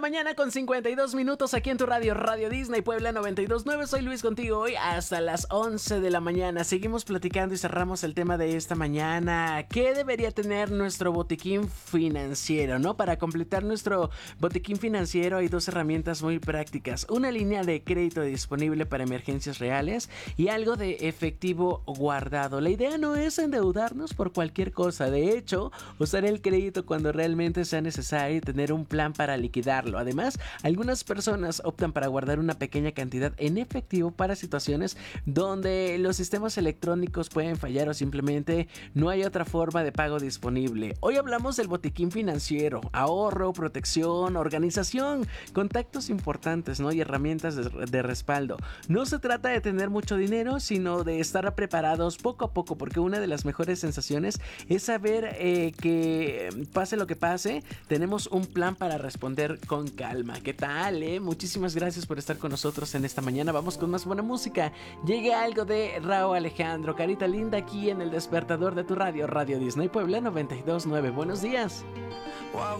mañana con 52 minutos aquí en tu radio, Radio Disney Puebla 92.9. Soy Luis contigo hoy hasta las 11 de la mañana. Seguimos platicando y cerramos el tema de esta mañana. ¿Qué debería tener nuestro botiquín financiero, no? Para completar nuestro botiquín financiero hay dos herramientas muy prácticas. Una línea de crédito disponible para emergencias reales y algo de efectivo guardado. La idea no es endeudarnos por cualquier cosa. De hecho, usar el crédito cuando realmente sea necesario y tener un plan para liquidarlo. Además, algunas personas optan para guardar una pequeña cantidad en efectivo para situaciones donde los sistemas electrónicos pueden fallar o simplemente no hay otra forma de pago disponible. Hoy hablamos del botiquín financiero, ahorro, protección, organización, contactos importantes, ¿no? Y herramientas de respaldo. No se trata de tener mucho dinero, sino de estar preparados poco a poco, porque una de las mejores sensaciones es saber que pase lo que pase, tenemos un plan para responder con calma. ¿Qué tal, Muchísimas gracias por estar con nosotros en esta mañana. Vamos con más buena música. Llega algo de Rauw Alejandro, Carita Linda, aquí en el despertador de tu radio, Radio Disney Puebla 92.9. Buenos días. Wow,